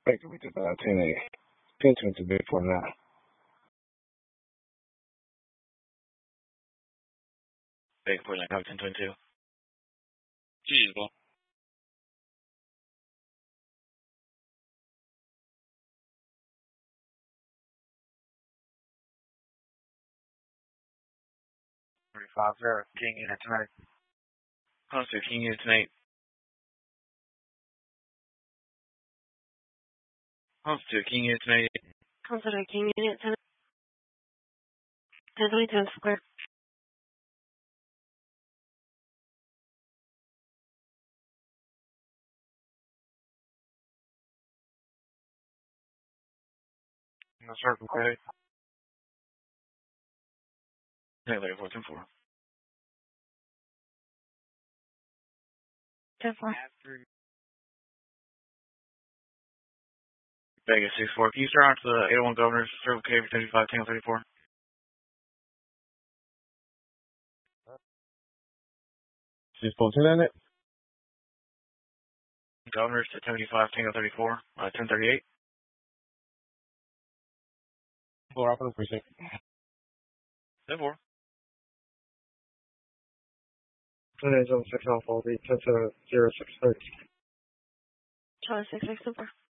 Baker, we just 10-8. 10-20 bit for now. Baker, for that, 10-22. GG's ball. King unit tonight. Hunter, King unit tonight. Hunter, King unit tonight. Hunter, King unit tonight. 10-22 square. In the circle, okay? 10-34, 10-4. 10-4. Vegas 6-4. Can you start on to the 801 Governors, Circle K for 75, Tango 34? She's 14 on it? Governors to 75, Tango 34, 1038. 4 off on the precinct. 10-4. 10-8 on 6 Alpha, will be 10-0-6-30. Charlie 6-6 super.